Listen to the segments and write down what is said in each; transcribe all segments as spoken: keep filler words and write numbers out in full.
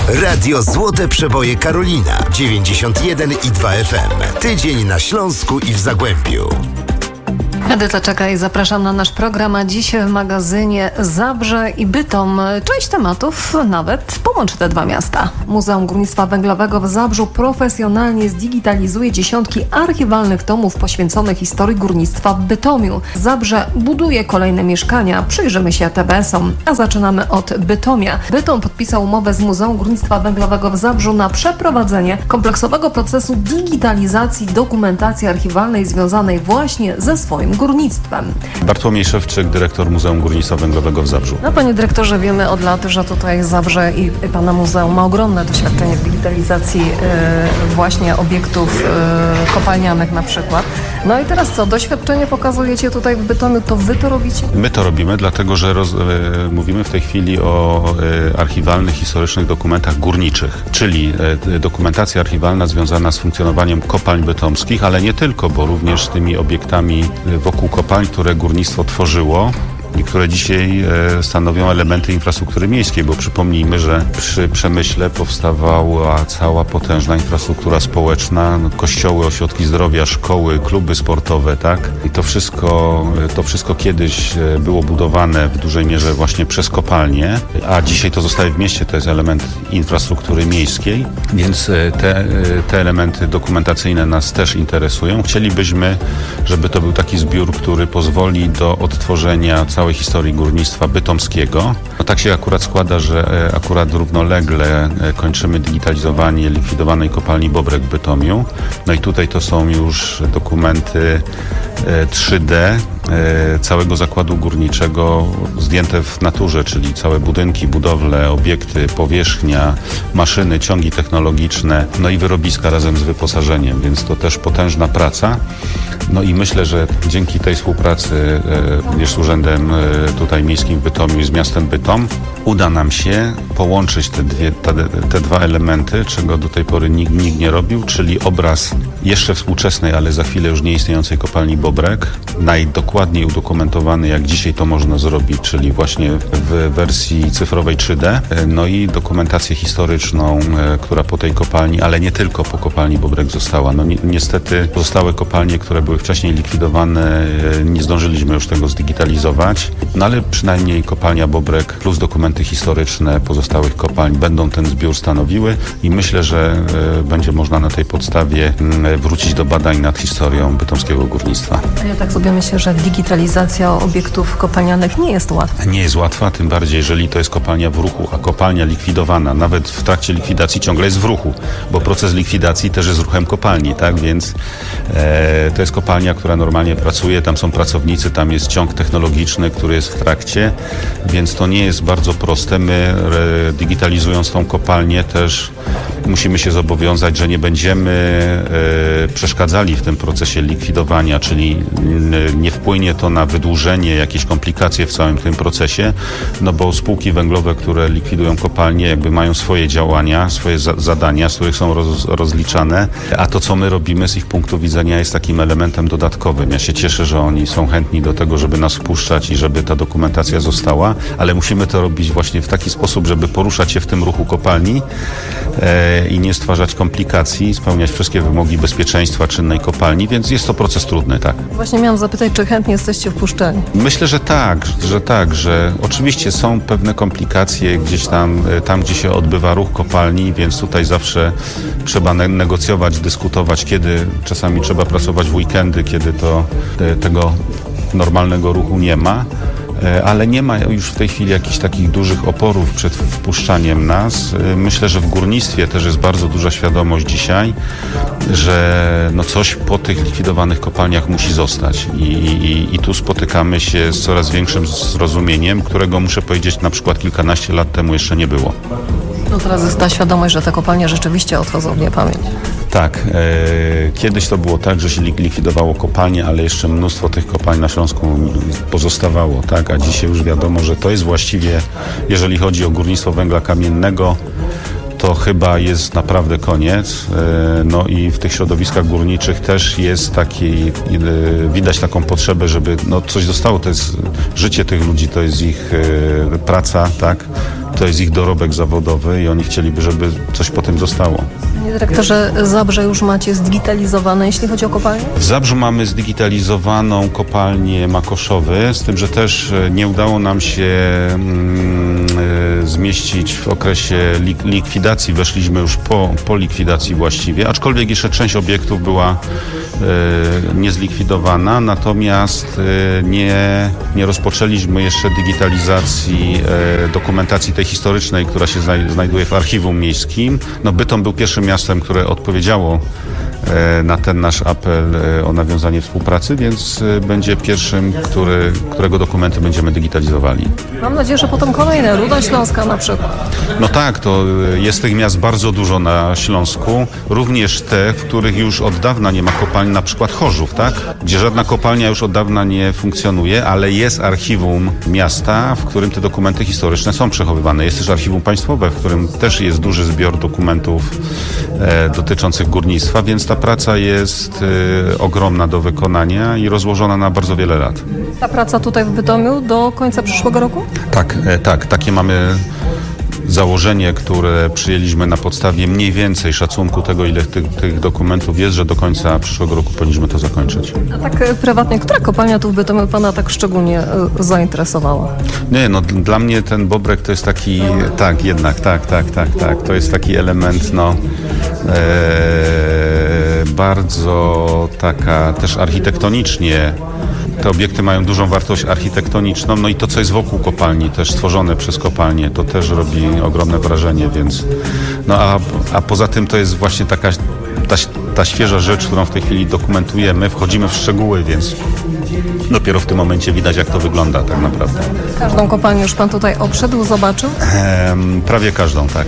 Radio Złote Przeboje Karolina dziewięćdziesiąt jeden i dwa F M. Tydzień na Śląsku i w Zagłębiu. Edyta czeka i zapraszam na nasz program, a dziś w magazynie Zabrze i Bytom. Część tematów nawet połączy te dwa miasta. Muzeum Górnictwa Węglowego w Zabrzu profesjonalnie zdigitalizuje dziesiątki archiwalnych tomów poświęconych historii górnictwa w Bytomiu. Zabrze buduje kolejne mieszkania. Przyjrzymy się T B S-om, a zaczynamy od Bytomia. Bytom podpisał umowę z Muzeum Górnictwa Węglowego w Zabrzu na przeprowadzenie kompleksowego procesu digitalizacji dokumentacji archiwalnej związanej właśnie ze swoim górnictwem. Bartłomiej Szewczyk, dyrektor Muzeum Górnictwa Węglowego w Zabrzu. No, panie dyrektorze, wiemy od lat, że tutaj Zabrze i pana muzeum ma ogromne doświadczenie w digitalizacji yy, właśnie obiektów yy, kopalnianych na przykład. No i teraz co? Doświadczenie pokazujecie tutaj w Bytomiu, to wy to robicie? My to robimy, dlatego że roz, yy, mówimy w tej chwili o yy, archiwalnych, historycznych dokumentach górniczych, czyli yy, dokumentacja archiwalna związana z funkcjonowaniem kopalń bytomskich, ale nie tylko, bo również z tymi obiektami wokół kopalń, które górnictwo tworzyło i które dzisiaj e, stanowią elementy infrastruktury miejskiej, bo przypomnijmy, że przy Przemyśle powstawała cała potężna infrastruktura społeczna, no, kościoły, ośrodki zdrowia, szkoły, kluby sportowe, tak? I to wszystko, to wszystko kiedyś było budowane w dużej mierze właśnie przez kopalnie, a dzisiaj to zostaje w mieście, to jest element infrastruktury miejskiej, więc te, te elementy dokumentacyjne nas też interesują. Chcielibyśmy, żeby to był taki zbiór, który pozwoli do odtworzenia całej całej historii górnictwa bytomskiego. No tak się akurat składa, że akurat równolegle kończymy digitalizowanie likwidowanej kopalni Bobrek w Bytomiu. No i tutaj to są już dokumenty trzy D całego zakładu górniczego zdjęte w naturze, czyli całe budynki, budowle, obiekty, powierzchnia, maszyny, ciągi technologiczne, no i wyrobiska razem z wyposażeniem, więc to też potężna praca. No i myślę, że dzięki tej współpracy również z Urzędem tutaj Miejskim w Bytomiu i z miastem Bytom uda nam się połączyć te, dwie, te, te dwa elementy, czego do tej pory nikt, nikt nie robił, czyli obraz jeszcze współczesnej, ale za chwilę już nieistniejącej kopalni Bobrek, najdokładniej udokumentowany, jak dzisiaj to można zrobić, czyli właśnie w wersji cyfrowej trzy D, no i dokumentację historyczną, która po tej kopalni, ale nie tylko po kopalni Bobrek została. No ni- niestety pozostałe kopalnie, które były wcześniej likwidowane, nie zdążyliśmy już tego zdigitalizować, no ale przynajmniej kopalnia Bobrek plus dokumenty historyczne pozostałych kopalń będą ten zbiór stanowiły i myślę, że y, będzie można na tej podstawie y, wrócić do badań nad historią bytomskiego górnictwa. Ja tak sobie myślę, że digitalizacja obiektów kopalnianych nie jest łatwa. Nie jest łatwa, tym bardziej, jeżeli to jest kopalnia w ruchu, a kopalnia likwidowana, nawet w trakcie likwidacji ciągle jest w ruchu, bo proces likwidacji też jest ruchem kopalni, tak, więc e, to jest kopalnia, która normalnie pracuje, tam są pracownicy, tam jest ciąg technologiczny, który jest w trakcie, więc to nie jest bardzo proste. My e, digitalizując tą kopalnię też musimy się zobowiązać, że nie będziemy e, przeszkadzali w tym procesie likwidowania, czyli n, nie wpłynie to na wydłużenie, jakieś komplikacje w całym tym procesie, no bo spółki węglowe, które likwidują kopalnie, jakby mają swoje działania, swoje za, zadania, z których są roz, rozliczane, a to, co my robimy z ich punktu widzenia, jest takim elementem dodatkowym. Ja się cieszę, że oni są chętni do tego, żeby nas wpuszczać i żeby ta dokumentacja została, ale musimy to robić właśnie w taki sposób, żeby poruszać się w tym ruchu kopalni e, i nie stwarzać komplikacji, spełniać wszystkie wymogi bezpieczeństwa czynnej kopalni, więc jest to proces trudny, tak. Właśnie miałam zapytać, czy chętnie jesteście wpuszczeni? Myślę, że tak, że tak, że oczywiście są pewne komplikacje gdzieś tam, tam gdzie się odbywa ruch kopalni, więc tutaj zawsze trzeba ne- negocjować, dyskutować, kiedy czasami trzeba pracować w weekendy, kiedy to te, tego normalnego ruchu nie ma. Ale nie ma już w tej chwili jakichś takich dużych oporów przed wpuszczaniem nas. Myślę, że w górnictwie też jest bardzo duża świadomość dzisiaj, że no coś po tych likwidowanych kopalniach musi zostać. I, i, i tu spotykamy się z coraz większym zrozumieniem, którego muszę powiedzieć na przykład kilkanaście lat temu jeszcze nie było. No teraz jest ta świadomość, że te kopalnie rzeczywiście odchodzą w niepamięć. Tak, e, kiedyś to było tak, że się likwidowało kopalnie, ale jeszcze mnóstwo tych kopalń na Śląsku pozostawało, tak, a dzisiaj już wiadomo, że to jest właściwie, jeżeli chodzi o górnictwo węgla kamiennego, to chyba jest naprawdę koniec. No i w tych środowiskach górniczych też jest taki, widać taką potrzebę, żeby no coś zostało, to jest życie tych ludzi, to jest ich praca, tak? to jest ich dorobek zawodowy i oni chcieliby, żeby coś po tym zostało. Panie dyrektorze, Zabrze już macie zdigitalizowane, jeśli chodzi o kopalnię? W Zabrzu mamy zdigitalizowaną kopalnię Makoszowy, z tym, że też nie udało nam się mm, y, zmieścić w okresie lik- likwidacji. Weszliśmy już po, po likwidacji właściwie, aczkolwiek jeszcze część obiektów była y, niezlikwidowana, natomiast y, nie, nie rozpoczęliśmy jeszcze digitalizacji y, dokumentacji tej historycznej, która się znaj- znajduje w archiwum miejskim. No, Bytom był pierwszym miastem, które odpowiedziało na ten nasz apel o nawiązanie współpracy, więc będzie pierwszym, który, którego dokumenty będziemy digitalizowali. Mam nadzieję, że potem kolejne, Ruda Śląska na przykład. No tak, to jest tych miast bardzo dużo na Śląsku, również te, w których już od dawna nie ma kopalni, na przykład Chorzów, tak? Gdzie żadna kopalnia już od dawna nie funkcjonuje, ale jest archiwum miasta, w którym te dokumenty historyczne są przechowywane. Jest też archiwum państwowe, w którym też jest duży zbiór dokumentów e, dotyczących górnictwa, więc ta praca jest e, ogromna do wykonania i rozłożona na bardzo wiele lat. Ta praca tutaj w Bytomiu do końca przyszłego roku? Tak, e, tak, takie mamy założenie, które przyjęliśmy na podstawie mniej więcej szacunku tego, ile tych, tych dokumentów jest, że do końca przyszłego roku powinniśmy to zakończyć. A tak e, prywatnie, która kopalnia tu w Bytomiu Pana tak szczególnie e, zainteresowała? Nie, no d- dla mnie ten Bobrek to jest taki, tak, jednak, tak, tak, tak, tak, to jest taki element, no, e, bardzo taka też architektonicznie. Te obiekty mają dużą wartość architektoniczną, no i to, co jest wokół kopalni, też stworzone przez kopalnię, to też robi ogromne wrażenie, więc no a, a poza tym to jest właśnie taka ta, ta świeża rzecz, którą w tej chwili dokumentujemy, wchodzimy w szczegóły, więc dopiero w tym momencie widać, jak to wygląda tak naprawdę. Każdą kopalnię już Pan tutaj obszedł, zobaczył? Ehm, prawie każdą, tak.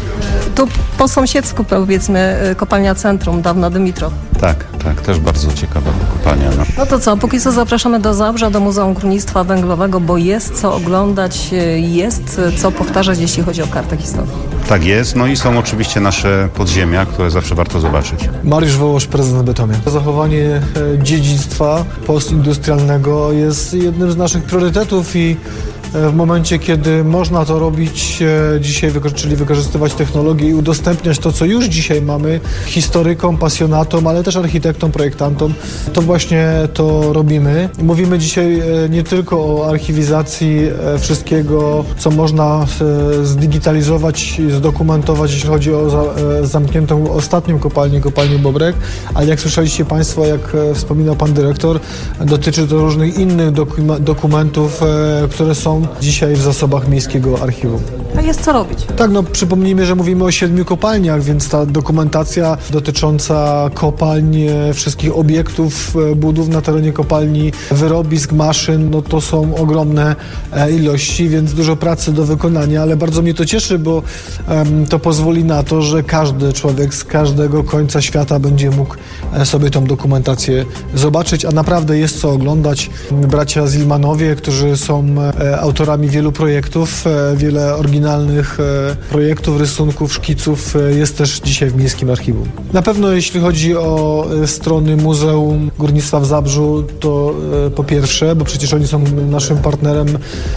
Tu po sąsiedzku, powiedzmy, kopalnia Centrum, dawna Dymitrow. Tak, tak, też bardzo ciekawa kopalnia. No. No to co, póki co zapraszamy do Zabrza, do Muzeum Górnictwa Węglowego, bo jest co oglądać, jest co powtarzać, jeśli chodzi o kartę historii. Tak jest, no i są oczywiście nasze podziemia, które zawsze warto zobaczyć. Mariusz Wołosz, prezydent Bytomia. Zachowanie e, dziedzictwa postindustrialnego jest jednym z naszych priorytetów i w momencie, kiedy można to robić dzisiaj, czyli wykorzystywać technologię i udostępniać to, co już dzisiaj mamy historykom, pasjonatom, ale też architektom, projektantom, to właśnie to robimy. Mówimy dzisiaj nie tylko o archiwizacji wszystkiego, co można zdigitalizować i zdokumentować, jeśli chodzi o zamkniętą ostatnią kopalnię, kopalnię Bobrek, ale jak słyszeliście Państwo, jak wspominał Pan Dyrektor, dotyczy to różnych innych dokumentów, które są dzisiaj w zasobach Miejskiego Archiwum. A jest co robić? Tak, no przypomnijmy, że mówimy o siedmiu kopalniach, więc ta dokumentacja dotycząca kopalń, wszystkich obiektów, budów na terenie kopalni, wyrobisk, maszyn, no to są ogromne ilości, więc dużo pracy do wykonania, ale bardzo mnie to cieszy, bo um, to pozwoli na to, że każdy człowiek z każdego końca świata będzie mógł sobie tą dokumentację zobaczyć, a naprawdę jest co oglądać. Bracia Zilmanowie, którzy są autorami wielu projektów, wiele oryginalnych projektów, rysunków, szkiców jest też dzisiaj w Miejskim Archiwum. Na pewno jeśli chodzi o strony Muzeum Górnictwa w Zabrzu, to po pierwsze, bo przecież oni są naszym partnerem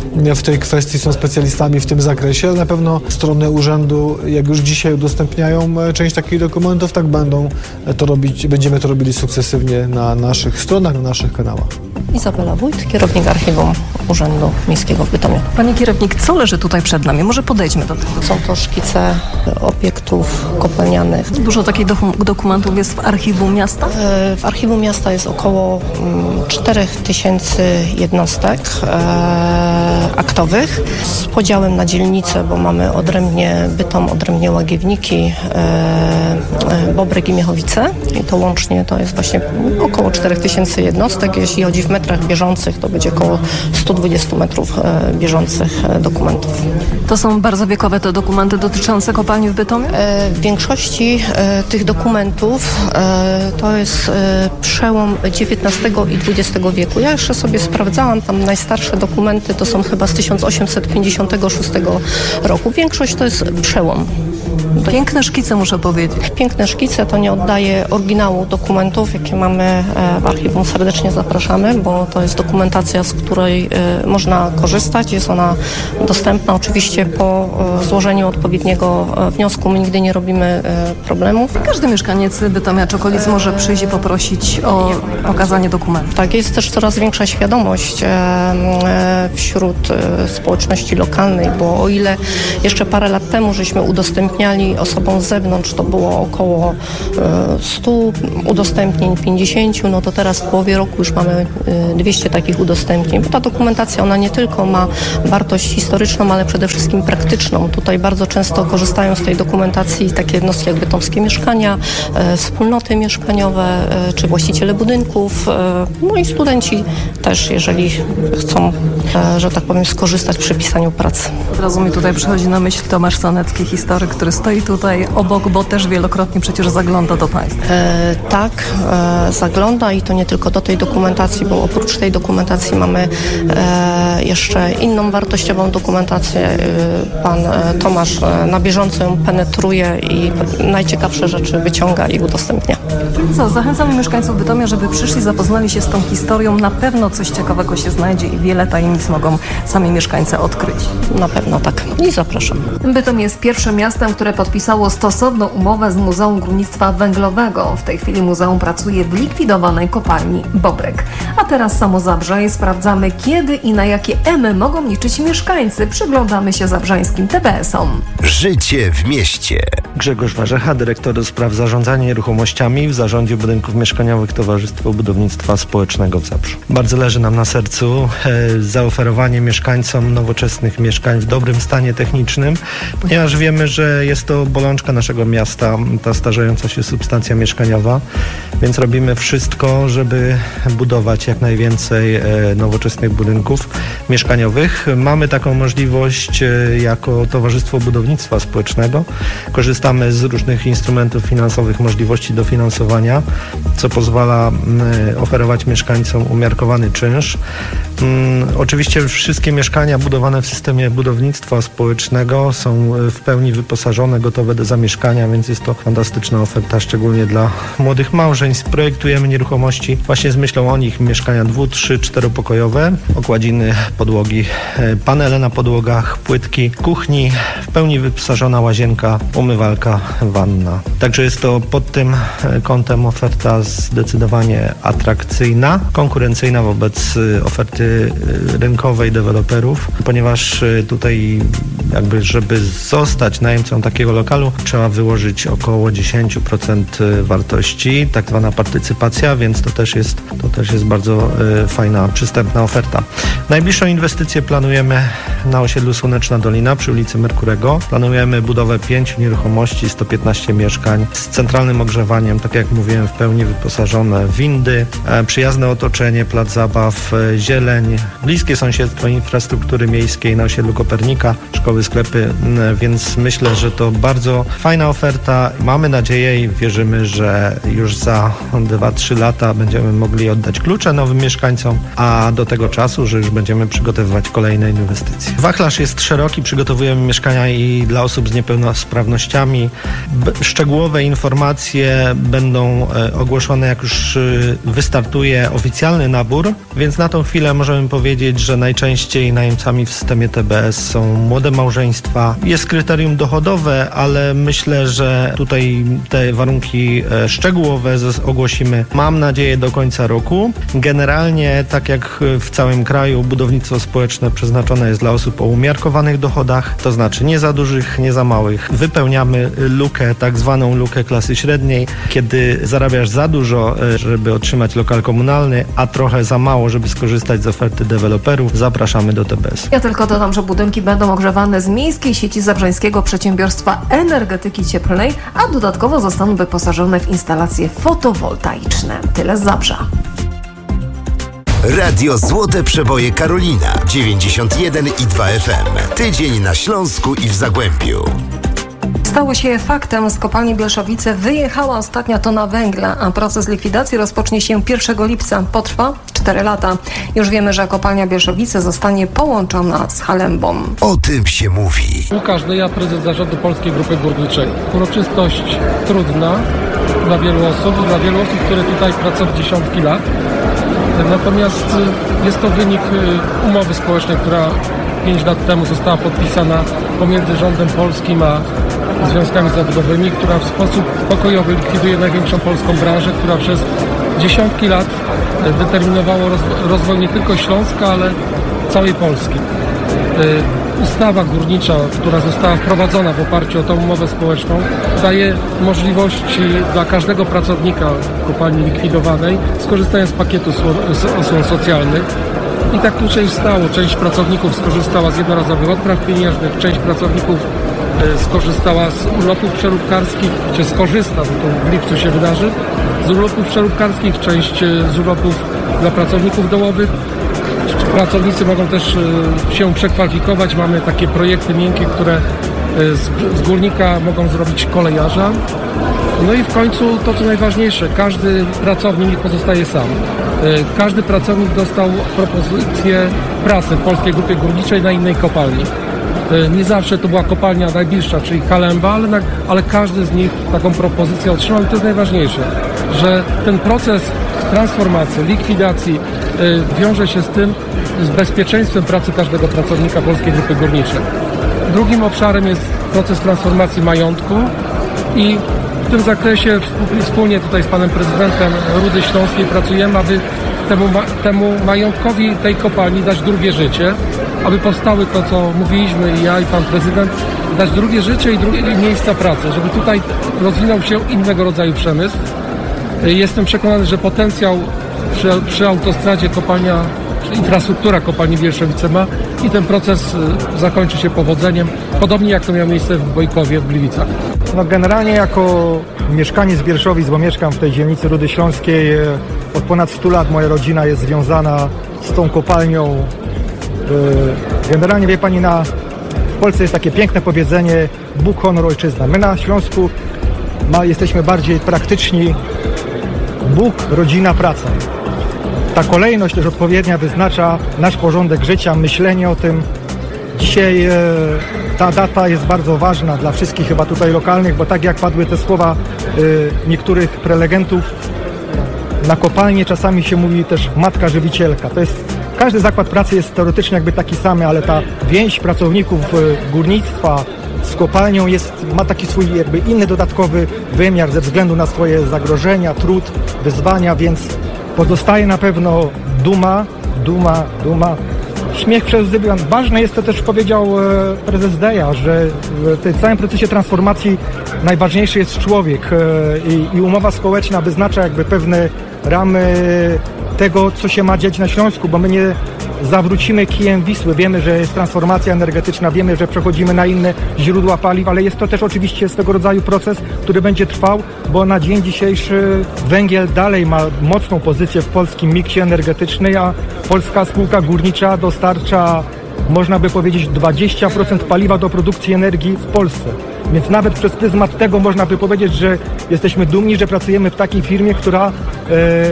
w tej kwestii, są specjalistami w tym zakresie, ale na pewno strony urzędu, jak już dzisiaj udostępniają część takich dokumentów, tak będą to robić, będziemy to robili sukcesywnie na naszych stronach, na naszych kanałach. Izabela Wójt, kierownik Archiwum Urzędu Miejskiego w Bytomiu. Panie kierownik, co leży tutaj przed nami? Może podejdźmy do tego. Są to szkice obiektów kopalnianych. Dużo takich do- dokumentów jest w Archiwum Miasta? W Archiwum Miasta jest około cztery tysiące jednostek e, aktowych z podziałem na dzielnice, bo mamy odrębnie Bytom, odrębnie Łagiewniki, e, e, Bobrek i Miechowice. I to łącznie to jest właśnie około cztery tysiące jednostek. Jeśli chodzi w metrach bieżących, to będzie około sto dwadzieścia metrów e, bieżących e, dokumentów. To są bardzo wiekowe te dokumenty dotyczące kopalni w Bytomiu? E, w większości e, tych dokumentów e, to jest e, przełom dziewiętnastego i dwudziestego wieku. Ja jeszcze sobie sprawdzałam, tam najstarsze dokumenty to są chyba z tysiąc osiemset pięćdziesiątego szóstego roku. Większość to jest przełom. Piękne szkice, muszę powiedzieć. Piękne szkice, to nie oddaje oryginału dokumentów, jakie mamy w archiwum. Serdecznie zapraszamy, bo to jest dokumentacja, z której można korzystać. Jest ona dostępna oczywiście po złożeniu odpowiedniego wniosku. My nigdy nie robimy problemów. Każdy mieszkaniec Bytomia czy okolic może przyjść i poprosić o pokazanie dokumentu. Tak, jest też coraz większa świadomość wśród społeczności lokalnej, bo o ile jeszcze parę lat temu żeśmy udostępniali osobom z zewnątrz, to było około stu udostępnień, pięćdziesięciu, no to teraz w połowie roku już mamy dwieście takich udostępnień. Bo ta dokumentacja, ona nie tylko ma wartość historyczną, ale przede wszystkim praktyczną. Tutaj bardzo często korzystają z tej dokumentacji takie jednostki jak bytomskie mieszkania, wspólnoty mieszkaniowe, czy właściciele budynków, no i studenci też, jeżeli chcą, że tak powiem, skorzystać przy pisaniu pracy. Od razu mi tutaj przychodzi na myśl Tomasz Sanecki, historyk, który stoi tutaj obok, bo też wielokrotnie przecież zagląda do państwa. E, tak, e, zagląda i to nie tylko do tej dokumentacji, bo oprócz tej dokumentacji mamy e, jeszcze inną wartościową dokumentację. E, pan e, Tomasz e, na bieżąco ją penetruje i najciekawsze rzeczy wyciąga i udostępnia. Co, zachęcamy mieszkańców Bytomia, żeby przyszli, zapoznali się z tą historią. Na pewno coś ciekawego się znajdzie i wiele tajemnic mogą sami mieszkańcy odkryć. Na pewno tak. I zapraszam. Bytom jest pierwszym miastem, które podpisało stosowną umowę z Muzeum Górnictwa Węglowego. W tej chwili muzeum pracuje w likwidowanej kopalni Bobrek. A teraz samo Zabrze i sprawdzamy, kiedy i na jakie emy mogą liczyć mieszkańcy. Przyglądamy się zabrzańskim te be esom. Życie w mieście. Grzegorz Warzecha, dyrektor do spraw zarządzania nieruchomościami w Zarządzie Budynków Mieszkaniowych Towarzystwo Budownictwa Społecznego w Zabrzu. Bardzo leży nam na sercu e, zaoferowanie mieszkańcom nowoczesnych mieszkań w dobrym stanie technicznym, ponieważ wiemy, że jest to bolączka naszego miasta, ta starzejąca się substancja mieszkaniowa, więc robimy wszystko, żeby budować jak najwięcej e, nowoczesnych budynków mieszkaniowych. Mamy taką możliwość e, jako Towarzystwo Budownictwa Społecznego. Korzystamy z różnych instrumentów finansowych, możliwości dofinansowania, co pozwala y, oferować mieszkańcom umiarkowany czynsz. Mm, oczywiście wszystkie mieszkania budowane w systemie budownictwa społecznego są w pełni wyposażone, gotowe do zamieszkania, więc jest to fantastyczna oferta, szczególnie dla młodych małżeństw. Projektujemy nieruchomości właśnie z myślą o nich, mieszkania dwu, trzy, czteropokojowe, okładziny, podłogi, panele na podłogach, płytki, kuchni, w pełni wyposażona łazienka, umywalka, wanna. Także jest to pod tym kątem oferta zdecydowanie atrakcyjna, konkurencyjna wobec oferty rynkowej deweloperów, ponieważ tutaj jakby, żeby zostać najemcą takiego lokalu, trzeba wyłożyć około dziesięć procent wartości, tak zwana partycypacja, więc to też jest, to też jest bardzo fajna, przystępna oferta. Najbliższą inwestycję planujemy na osiedlu Słoneczna Dolina przy ulicy Merkurego. Planujemy budowę pięciu nieruchomości, sto piętnaście mieszkań z centralnym ogrzewaniem, tak jak mówiłem, w pełni wyposażone windy, przyjazne otoczenie, plac zabaw, zieleń, bliskie sąsiedztwo infrastruktury miejskiej na osiedlu Kopernika, szkoły, sklepy, więc myślę, że to bardzo fajna oferta. Mamy nadzieję i wierzymy, że już za dwa trzy lata będziemy mogli oddać klucze nowym mieszkańcom, a do tego czasu, że już będziemy przygotowywać kolejne inwestycje. Wachlarz jest szeroki, przygotowujemy mieszkania i dla osób z niepełnosprawnościami. Szczegółowe informacje będą ogłoszone, jak już wystartuje oficjalny nabór, więc na tą chwilę możemy powiedzieć, że najczęściej najemcami w systemie T B S są młode małżeństwa. Jest kryterium dochodowe, ale myślę, że tutaj te warunki szczegółowe ogłosimy, mam nadzieję, do końca roku. Generalnie, tak jak w całym kraju, budownictwo społeczne przeznaczone jest dla osób o umiarkowanych dochodach, to znaczy nie za dużych, nie za małych. Wypełniamy lukę, tak zwaną lukę klasy średniej, kiedy zarabiasz za dużo, żeby otrzymać lokal komunalny, a trochę za mało, żeby skorzystać z oferty deweloperów. Zapraszamy do T B S. Ja tylko dodam, że budynki będą ogrzewane z miejskiej sieci Zabrzańskiego Przedsiębiorstwa Energetyki Cieplnej, a dodatkowo zostaną wyposażone w instalacje fotowoltaiczne. Tyle z Zabrza. Radio Złote Przeboje Karolina dziewięćdziesiąt jeden i dwa F M. Tydzień na Śląsku i w Zagłębiu. Stało się faktem. Z kopalni Bielszowice wyjechała ostatnia tona węgla, a proces likwidacji rozpocznie się pierwszego lipca. Potrwa cztery lata. Już wiemy, że kopalnia Bielszowice zostanie połączona z Halembą. O tym się mówi. Łukasz Dyja, prezes zarządu Polskiej Grupy Górniczej. Uroczystość trudna dla wielu osób, dla wielu osób, które tutaj pracują dziesiątki lat. Natomiast jest to wynik umowy społecznej, która pięć lat temu została podpisana pomiędzy rządem polskim a związkami zawodowymi, która w sposób pokojowy likwiduje największą polską branżę, która przez dziesiątki lat determinowała rozwój nie tylko Śląska, ale całej Polski. Ustawa górnicza, która została wprowadzona w oparciu o tę umowę społeczną, daje możliwości dla każdego pracownika kopalni likwidowanej skorzystania z pakietu osłon socjalnych. I tak tu się stało. Część pracowników skorzystała z jednorazowych odpraw pieniężnych, część pracowników skorzystała z urlopów przeróbkarskich, czy skorzysta, bo to w lipcu się wydarzy, z urlopów przeróbkarskich, część z urlopów dla pracowników dołowych. Pracownicy mogą też się przekwalifikować. Mamy takie projekty miękkie, które z górnika mogą zrobić kolejarza. No i w końcu to, co najważniejsze, każdy pracownik nie pozostaje sam. Każdy pracownik dostał propozycję pracy w Polskiej Grupie Górniczej na innej kopalni. Nie zawsze to była kopalnia najbliższa, czyli Halemba, ale, na, ale każdy z nich taką propozycję otrzymał i to jest najważniejsze, że ten proces transformacji, likwidacji y, wiąże się z tym, z bezpieczeństwem pracy każdego pracownika Polskiej Grupy Górniczej. Drugim obszarem jest proces transformacji majątku i w tym zakresie wspólnie tutaj z panem prezydentem Rudy Śląskiej pracujemy, aby temu, temu majątkowi tej kopalni dać drugie życie, aby powstały to, co mówiliśmy i ja i pan prezydent, dać drugie życie i drugie miejsca pracy, żeby tutaj rozwinął się innego rodzaju przemysł. Jestem przekonany, że potencjał przy, przy autostradzie kopalnia, infrastruktura kopalni Bielszowice ma i ten proces zakończy się powodzeniem, podobnie jak to miało miejsce w Bojkowie, w Gliwicach. No generalnie jako mieszkaniec Bielszowic, bo mieszkam w tej dzielnicy Rudy Śląskiej, od ponad stu lat moja rodzina jest związana z tą kopalnią. Generalnie wie pani, na, w Polsce jest takie piękne powiedzenie Bóg, honor, ojczyzna. My na Śląsku ma, jesteśmy bardziej praktyczni. Bóg, rodzina, praca. Ta kolejność też odpowiednia wyznacza nasz porządek życia, myślenie o tym. Dzisiaj e, ta data jest bardzo ważna dla wszystkich chyba tutaj lokalnych, bo tak jak padły te słowa e, niektórych prelegentów, na kopalnię czasami się mówi też matka żywicielka. To jest, każdy zakład pracy jest teoretycznie jakby taki sam, ale ta więź pracowników e, górnictwa z kopalnią jest, ma taki swój jakby inny dodatkowy wymiar ze względu na swoje zagrożenia, trud, wyzwania, więc pozostaje na pewno duma, duma, duma. Śmiech przez łzy. Ważne jest to też, powiedział prezes Deja, że w tym całym procesie transformacji najważniejszy jest człowiek i, i umowa społeczna wyznacza jakby pewne ramy tego, co się ma dziać na Śląsku, bo my nie zawrócimy kijem Wisły. Wiemy, że jest transformacja energetyczna, wiemy, że przechodzimy na inne źródła paliw, ale jest to też oczywiście swego rodzaju proces, który będzie trwał, bo na dzień dzisiejszy węgiel dalej ma mocną pozycję w polskim miksie energetycznym, a Polska Spółka Górnicza dostarcza, można by powiedzieć, dwadzieścia procent paliwa do produkcji energii w Polsce. Więc nawet przez pryzmat tego można by powiedzieć, że jesteśmy dumni, że pracujemy w takiej firmie, która e,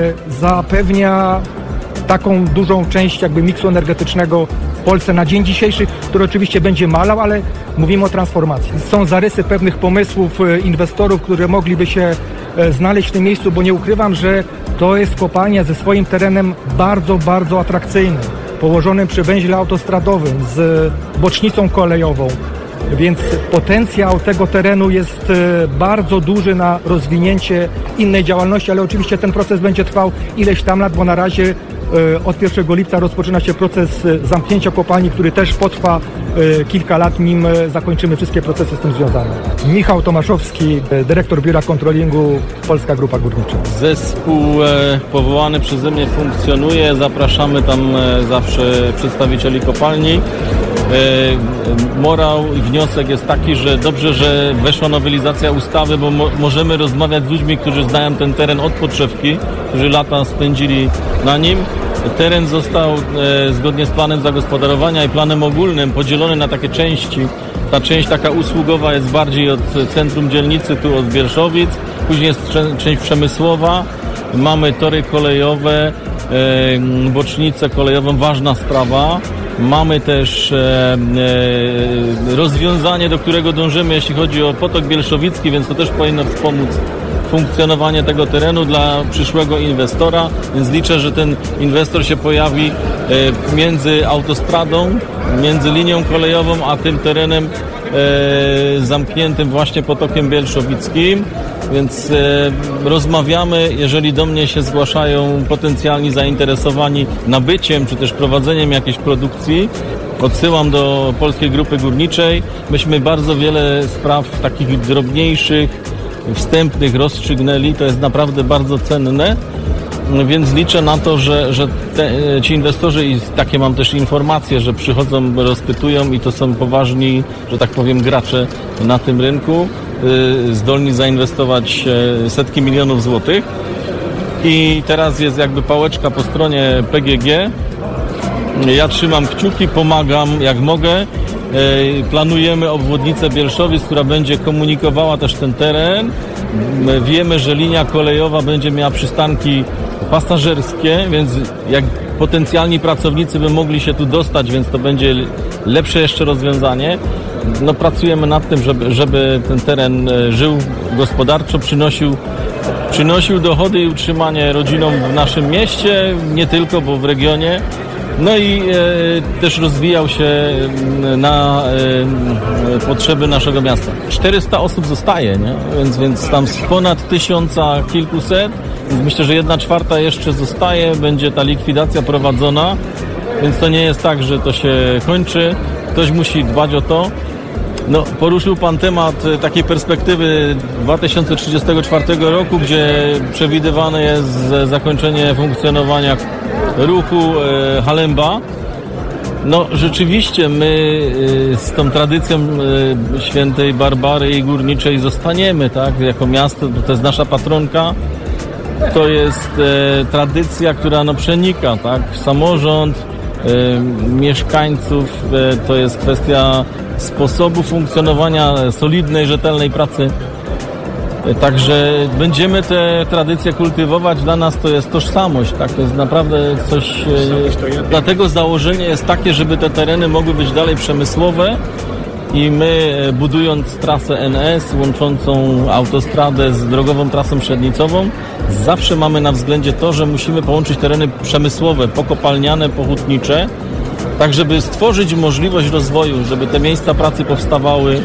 zapewnia taką dużą część jakby miksu energetycznego w Polsce na dzień dzisiejszy, który oczywiście będzie malał, ale mówimy o transformacji. Są zarysy pewnych pomysłów inwestorów, które mogliby się znaleźć w tym miejscu, bo nie ukrywam, że to jest kopalnia ze swoim terenem bardzo, bardzo atrakcyjnym, położonym przy węźle autostradowym, z bocznicą kolejową. Więc potencjał tego terenu jest bardzo duży na rozwinięcie innej działalności, ale oczywiście ten proces będzie trwał ileś tam lat, bo na razie od pierwszego lipca rozpoczyna się proces zamknięcia kopalni, który też potrwa kilka lat, nim zakończymy wszystkie procesy z tym związane. Michał Tomaszowski, dyrektor Biura Kontrolingu, Polska Grupa Górnicza. Zespół powołany przeze mnie funkcjonuje. Zapraszamy tam zawsze przedstawicieli kopalni. Morał i wniosek jest taki, że dobrze, że weszła nowelizacja ustawy, bo mo- możemy rozmawiać z ludźmi, którzy znają ten teren od podszewki, którzy lata spędzili na nim. Teren został e, zgodnie z planem zagospodarowania i planem ogólnym podzielony na takie części Ta część taka usługowa jest bardziej od centrum dzielnicy, tu od Wierszowic. Później jest część przemysłowa. Mamy tory kolejowe, e, bocznicę kolejową, ważna sprawa. Mamy też e, e, rozwiązanie, do którego dążymy, jeśli chodzi o potok bielszowicki, więc to też powinno wspomóc funkcjonowanie tego terenu dla przyszłego inwestora, więc liczę, że ten inwestor się pojawi e, między autostradą, między linią kolejową, a tym terenem e, zamkniętym właśnie potokiem bielszowickim, więc e, rozmawiamy, jeżeli do mnie się zgłaszają potencjalni zainteresowani nabyciem, czy też prowadzeniem jakiejś produkcji, odsyłam do Polskiej Grupy Górniczej. Myśmy bardzo wiele spraw takich drobniejszych, wstępnych rozstrzygnęli, to jest naprawdę bardzo cenne, więc liczę na to, że, że te, ci inwestorzy, i takie mam też informacje, że przychodzą, rozpytują i to są poważni, że tak powiem, gracze na tym rynku, yy, zdolni zainwestować yy, setki milionów złotych. I teraz jest jakby pałeczka po stronie P G G. Ja trzymam kciuki, pomagam jak mogę. Planujemy obwodnicę Bielszowic, która będzie komunikowała też ten teren. Wiemy, że linia kolejowa będzie miała przystanki pasażerskie, więc jak potencjalni pracownicy by mogli się tu dostać, więc to będzie lepsze jeszcze rozwiązanie. No, pracujemy nad tym, żeby, żeby ten teren żył gospodarczo, przynosił, przynosił dochody i utrzymanie rodzinom w naszym mieście, nie tylko, bo w regionie. No i e, też rozwijał się na e, potrzeby naszego miasta. czterysta osób zostaje, nie? Więc, więc tam z ponad tysiąca kilkuset, więc myślę, że jedna czwarta jeszcze zostaje, będzie ta likwidacja prowadzona, więc to nie jest tak, że to się kończy. Ktoś musi dbać o to. No, poruszył Pan temat takiej perspektywy dwa tysiące trzydziestego czwartego roku, gdzie przewidywane jest zakończenie funkcjonowania ruchu e, Halemba. No rzeczywiście my e, z tą tradycją e, świętej Barbary i Górniczej zostaniemy, tak, jako miasto, to jest nasza patronka. To jest e, tradycja, która no przenika, tak, samorząd, e, mieszkańców, e, to jest kwestia sposobu funkcjonowania solidnej, rzetelnej pracy. Także będziemy te tradycje kultywować. Dla nas to jest tożsamość, tak? To jest naprawdę coś... Dlatego założenie jest takie, żeby te tereny mogły być dalej przemysłowe i my, budując trasę N S łączącą autostradę z drogową trasą średnicową, zawsze mamy na względzie to, że musimy połączyć tereny przemysłowe, pokopalniane, pohutnicze, tak żeby stworzyć możliwość rozwoju, żeby te miejsca pracy powstawały,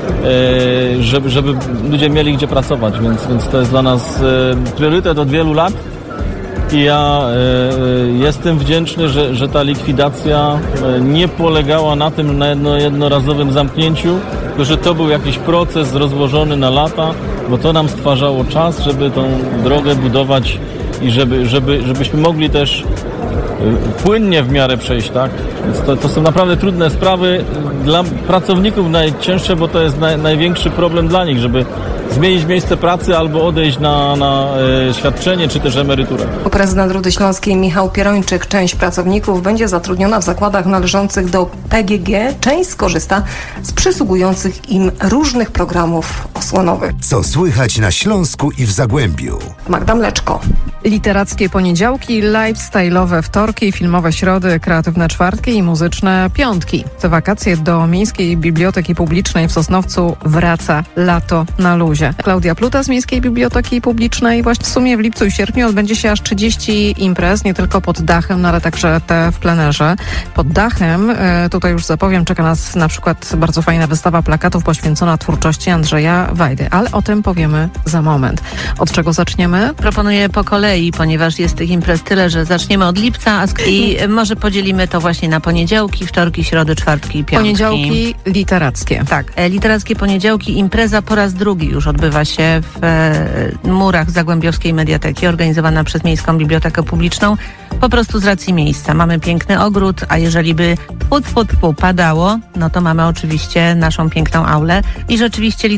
e, żeby, żeby ludzie mieli gdzie pracować, więc, więc to jest dla nas e, priorytet od wielu lat i ja e, jestem wdzięczny, że, że ta likwidacja e, nie polegała na tym, na jedno, jednorazowym zamknięciu, tylko że to był jakiś proces rozłożony na lata, bo to nam stwarzało czas, żeby tą drogę budować i żeby, żeby, żebyśmy mogli też płynnie w miarę przejść, tak? Więc to, to są naprawdę trudne sprawy. Dla pracowników najcięższe, bo to jest naj, największy problem dla nich, żeby zmienić miejsce pracy albo odejść na, na e, świadczenie czy też emeryturę. Prezydent Rudy Śląskiej Michał Pierończyk. Część pracowników będzie zatrudniona w zakładach należących do P G G. Część skorzysta z przysługujących im różnych programów osłonowych. Co słychać na Śląsku i w Zagłębiu? Magda Mleczko. Literackie poniedziałki, lifestyle'owe wtorki, filmowe środy, kreatywne czwartki i muzyczne piątki. Te wakacje do Miejskiej Biblioteki Publicznej w Sosnowcu wraca lato na luzie. Klaudia Pluta z Miejskiej Biblioteki Publicznej. Właśnie w sumie w lipcu i sierpniu odbędzie się aż trzydzieści imprez, nie tylko pod dachem, no ale także te w plenerze. Pod dachem, tutaj już zapowiem, czeka nas na przykład bardzo fajna wystawa plakatów poświęcona twórczości Andrzeja Wajdy, ale o tym powiemy za moment. Od czego zaczniemy? Proponuję po kolei, ponieważ jest tych imprez tyle, że zaczniemy od lipca i może podzielimy to właśnie na poniedziałki, wtorki, środy, czwartki i piątki. Poniedziałki literackie. Tak, literackie poniedziałki. Impreza po raz drugi już odbywa się w e, murach Zagłębiowskiej Mediateki, organizowana przez Miejską Bibliotekę Publiczną, po prostu z racji miejsca. Mamy piękny ogród, a jeżeli by tfu, tfu, tfu, padało, no to mamy oczywiście naszą piękną aulę i rzeczywiście literackie poniedziałki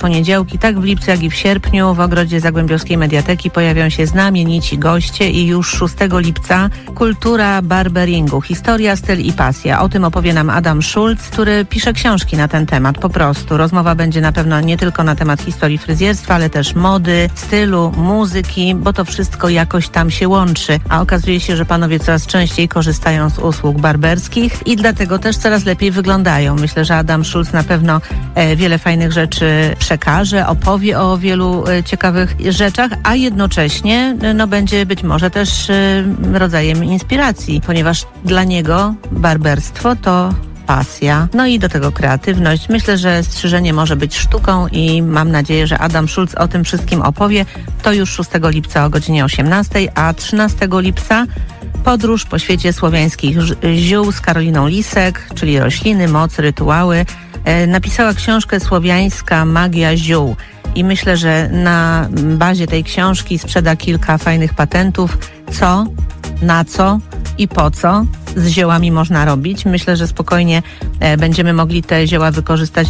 poniedziałki, tak w lipcu, jak i w sierpniu w ogrodzie Zagłębiowskiej Mediateki pojawią się znamienici goście i już szóstego lipca kultura barberingu, historia, styl i pasja. O tym opowie nam Adam Schulz, który pisze książki na ten temat. Po prostu rozmowa będzie na pewno nie tylko na temat historii fryzjerstwa, ale też mody, stylu, muzyki, bo to wszystko jakoś tam się łączy. A okazuje się, że panowie coraz częściej korzystają z usług barberskich i dlatego też coraz lepiej wyglądają. Myślę, że Adam Schulz na pewno e, wiele fajnych rzeczy przekaże, opowie o wielu e, ciekawych rzeczach, a jednocześnie e, no, będzie być może też e, rodzajem inspiracji, ponieważ dla niego barberstwo to pasja, no i do tego kreatywność. Myślę, że strzyżenie może być sztuką i mam nadzieję, że Adam Schulz o tym wszystkim opowie. To już szóstego lipca o godzinie osiemnastej, a trzynastego lipca podróż po świecie słowiańskich ziół z Karoliną Lisek, czyli rośliny, moc, rytuały. E, napisała książkę Słowiańska magia ziół i myślę, że na bazie tej książki sprzeda kilka fajnych patentów, co, na co i po co z ziołami można robić. Myślę, że spokojnie e, będziemy mogli te zioła wykorzystać